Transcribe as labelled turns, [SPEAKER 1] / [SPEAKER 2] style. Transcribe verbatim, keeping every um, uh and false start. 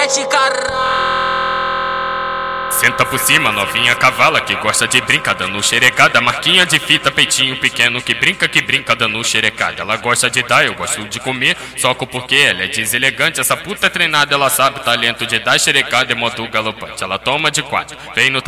[SPEAKER 1] mete caralho.
[SPEAKER 2] Senta por cima, novinha cavala que gosta de brincar dando xerecada. Marquinha de fita, peitinho pequeno que brinca, que brinca dando xerecada. Ela gosta de dar, eu gosto de comer, soco porque ela é deselegante. Essa puta é treinada, ela sabe o talento de dar xerecada é modo galopante. Ela toma de quatro, vem no